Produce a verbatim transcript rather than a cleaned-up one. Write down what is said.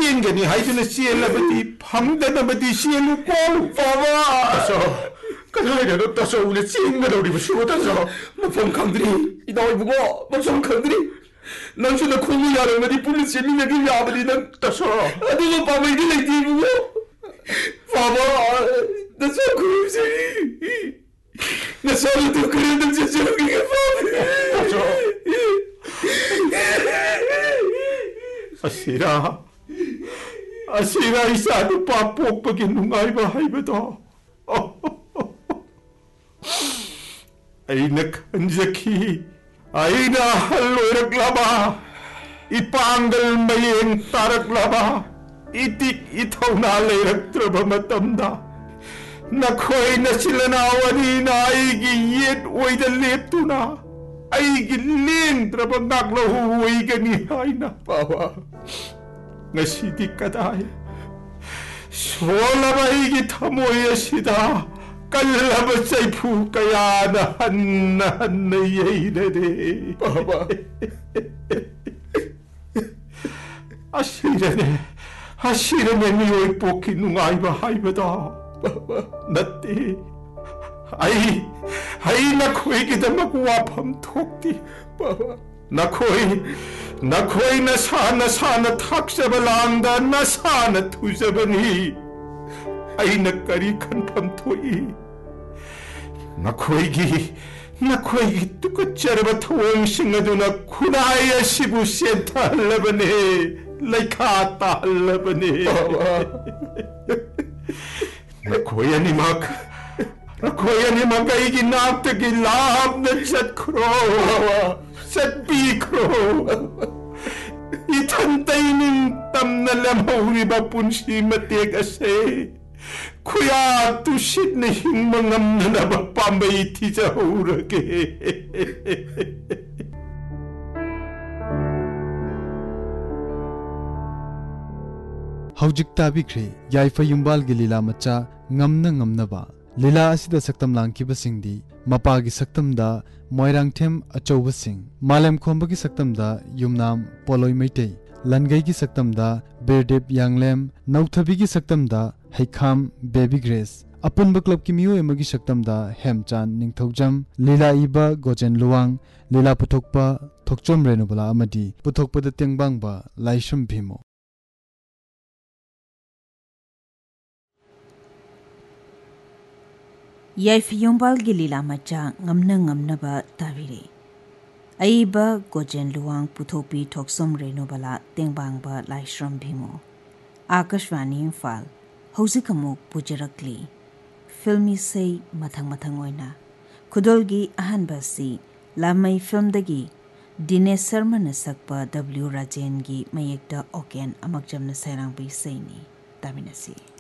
चेंगनी हाइदुना चेलबदी फंगदनबदी चेलुको बाबा तसो कदाइदनो तसो उले चेंगदौरिबसु तसो मफम खंद्री इदाव इबुगो मफम खंद्री नंसु न खोंगु यारमदी पुलिस चेमिनगी याबदी नं तसो अदिगो पाबैदि लेति इबुगो बाबा तसो खुसे नसो तो करे नं चेचुगी बाबा तसो असिरा असिरा इसानु पापोकपगी नुंगाइबा हाइबदो अइना खंजखी अइना हल्लोरक्लबा इपांगल मयें तारक्लबा इतिक इथौना लेरक्त्रबा मतमदा नखोई नसिलनावनी नाइगी येट ओइदा लेप्तुना अइगी लेंद्रबा नागलहु ओइगनी हाइना बाबा ngasi kadai sola baigi thamoy asida kalaba saifu kaya na hanna hanna yeide de baba asira ne asira ne niyoy poki nungai ba haibada baba natti ai ai na khoi ki damak wafam thokti baba नखोई नखोई नशा नशा न थाक्सब लांगदा नशा न थुजबनी अइन करी खनफम थोई नखोईगी नखोईगी तुकचरब थोंग सिंगदुना खुनाय असिबु सेंथलबने लैखा तालबने नखोई अनिमक नखोई अनिमक अइगी नाक्तगी लाभ न चतखरो Satbikro Itantayning tamnalam hawriba punsi matig ase Kuya tusit na hingmangam na nabapambay ti sa hurage Haujik tabikri Yaifa yumbal gi lila macha ngamna ngamna ba Lila asida saktam langkiba singdi Mapagi saktam da Moirang them achauba sing Malem khomba ki saktam da Yumnam Poloi Maitei Langai ki saktam da Berdep Yanglem Nauthabi ki saktam da Haikham Baby Grace Apunba club ki miyo emagi saktam da Hemchan Ningthaujam Lila Iba Gojen Luwang Lila Puthokpa Thokchom Renubala amadi Puthokpa da Tengbang ba Laisham Bhimo Yaifa yumbal gi lila macha ngamna ngamna ba tabire aiba gojen luwang puthopi thoksom renobala tengbang ba laishram bhimo akashwani imphal haujikamuk pujarakli filmi sei mathang mathang oina khudolgi ahanba si lamai film dagi Dinesh Sharma na sakpa W Rajen gi mayekta oken amakjamna sairang bi seini taminasi